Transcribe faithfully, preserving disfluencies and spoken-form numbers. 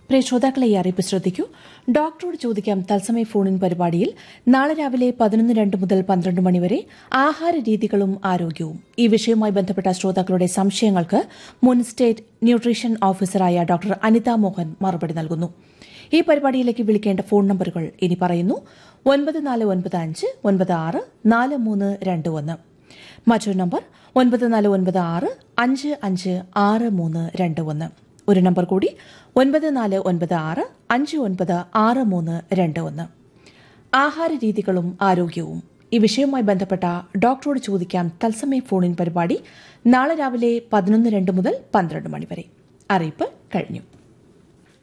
പ്രിയ ശ്രോതാക്കളെ ഈ അറിയിപ്പ് ശ്രദ്ധിക്കൂ. ഡോക്ടറോട് ചോദിക്കാം തത്സമയ ഫോണിൻ പരിപാടിയിൽ നാളെ രാവിലെ പതിനൊന്ന് രണ്ട് മുതൽ പന്ത്രണ്ട് മണിവരെ ആഹാര രീതികളും ആരോഗ്യവും ഈ വിഷയവുമായി ബന്ധപ്പെട്ട ശ്രോതാക്കളുടെ സംശയങ്ങൾക്ക് മുൻ സ്റ്റേറ്റ് ന്യൂട്രീഷൻ ഓഫീസറായ ഡോക്ടർ അനിത മോഹൻ മറുപടി നൽകുന്നു. ഈ പരിപാടിയിലേക്ക് വിളിക്കേണ്ട ഫോൺ നമ്പറുകൾ ഇനി പറയുന്നു. ഒൻപത് നാല് ഒൻപത് അഞ്ച് ഒൻപത് ആറ് നാല് മൂന്ന് രണ്ട് ഒന്ന്. മറ്റൊരു നമ്പർ ഒൻപത് നാല് ഒൻപത് ആറ് അഞ്ച് അഞ്ച് ആറ് മൂന്ന് രണ്ട് ഒന്ന്. ഒരു നമ്പർ കൂടി ഒൻപത് നാല് ഒൻപത് ആറ് അഞ്ച് ഒൻപത് ആറ് മൂന്ന് രണ്ട് ഒന്ന്. ആഹാര രീതികളും ആരോഗ്യവും ഈ വിഷയവുമായി ബന്ധപ്പെട്ട ഡോക്ടറോട് ചോദിക്കാം തത്സമയ ഫോണിൻ പരിപാടി നാളെ രാവിലെ പതിനൊന്ന് രണ്ട് മുതൽ പന്ത്രണ്ട് മണിവരെ. അറിയിപ്പ് കഴിഞ്ഞു.